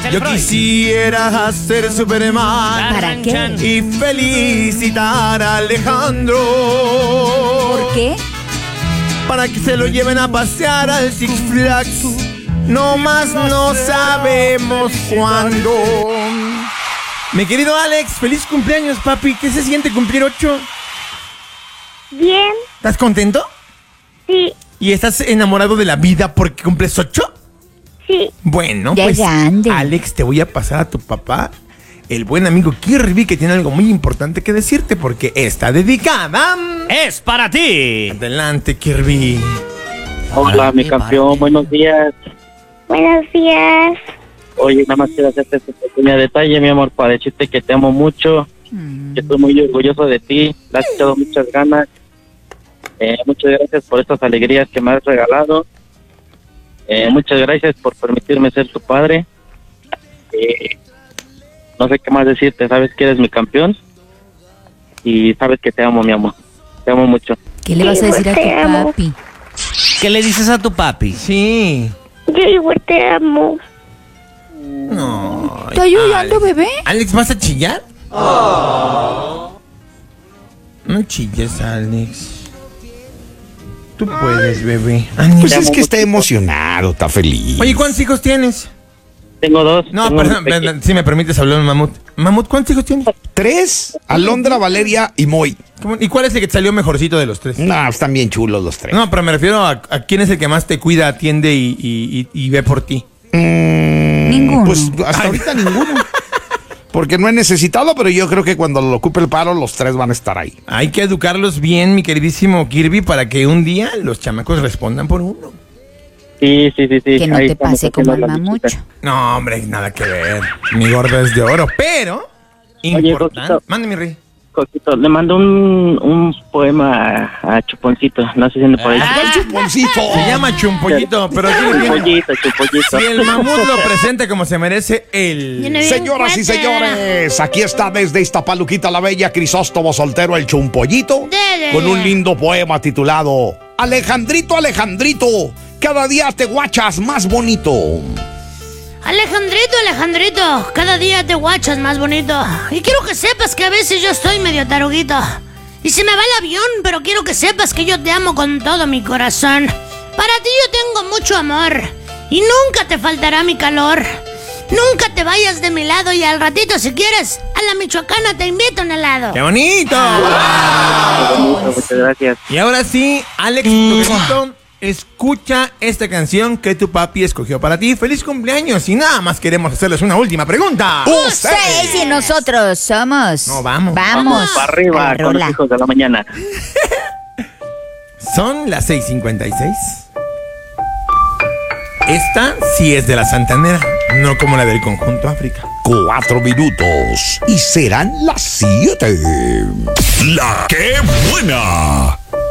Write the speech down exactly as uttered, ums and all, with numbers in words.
Yo quisiera ser Superman. ¿Para qué? Y felicitar a Alejandro. ¿Por qué? Para que se lo lleven a pasear al Six Flags. No más no sabemos cuándo. Mi querido Alex, feliz cumpleaños, papi. ¿Qué se siente cumplir ocho? Bien, ¿Estás contento? sí, ¿Y estás enamorado de la vida porque cumples ocho? sí. Bueno, Ya pues, grande. Alex, te voy a pasar a tu papá, el buen amigo Kirby, que tiene algo muy importante que decirte porque está dedicada. ¡Es para ti! Adelante, Kirby. Hola, mi campeón, buenos días. Buenos días. Oye, nada más quiero hacerte este pequeño detalle, mi amor, para decirte que te amo mucho, Mm. que estoy muy orgulloso de ti, le has echado muchas ganas. Eh, muchas gracias por estas alegrías que me has regalado. Eh, muchas gracias por permitirme ser tu padre. Eh, no sé qué más decirte, sabes que eres mi campeón y sabes que te amo, mi amor. Te amo mucho. ¿Qué le vas a decir a Te tu amo. papi? ¿Qué le dices a tu papi? Sí. Yo igual te amo. No. ¿Estás llorando, bebé? Alex, ¿vas a chillar? No chilles, Alex. Tú puedes, bebé. Ánimo. Pues es que está emocionado, está feliz. Oye, ¿cuántos hijos tienes? Tengo dos. No, tengo perdón, un pequeño. perdón, si me permites hablar, Mamut. Mamut, ¿cuántos hijos tienes? Tres, Alondra, Valeria y Moy. ¿Cómo? ¿Y cuál es el que te salió mejorcito de los tres? No, están bien chulos los tres. No, pero me refiero a, a quién es el que más te cuida, atiende y, y- y- y ve por ti. Mm, Ninguno. Pues hasta ahorita ninguno. Porque no he necesitado, pero yo creo que cuando lo ocupe el paro, los tres van a estar ahí. Hay que educarlos bien, mi queridísimo Kirby, para que un día los chamacos respondan por uno. Sí, sí, sí, sí. Que no Ahí te estamos pase como haciendo al la mamucho. visita. No, hombre, nada que ver. Mi gorda es de oro, pero Oye, importante. Rosita. Mande, mi rey. Coquito, le mando un, un poema a, a Chuponcito, no sé si me parece. ¡El chuponcito! Se llama Chumpollito, pero aquí le viene- Chupollito, Chupollito. si el mamut lo presenta como se merece, el... Viene bien Señoras y fuerte. señores, aquí está desde Iztapaluquita la Bella, Crisóstomo soltero, el Chumpollito, Dele. con un lindo poema titulado Alejandrito, Alejandrito, cada día te guachas más bonito. Alejandrito, Alejandrito, cada día te guachas más bonito. Y quiero que sepas que a veces yo estoy medio taruguito. Y se me va el avión, pero quiero que sepas que yo te amo con todo mi corazón. Para ti yo tengo mucho amor. Y nunca te faltará mi calor. Nunca te vayas de mi lado y al ratito si quieres, a la michoacana te invito a un helado. ¡Qué bonito! Bonito, muchas gracias. Y ahora sí, Alex, Toquecito, escucha esta canción que tu papi escogió para ti. ¡Feliz cumpleaños! Y nada más queremos hacerles una última pregunta. Ustedes y nosotros somos. No, vamos. Vamos. Para arriba a con los rola. hijos de la mañana. Son las seis cincuenta y seis. Esta sí es de la Santanera, no como la del Conjunto África. Cuatro minutos y serán las siete. La que buena.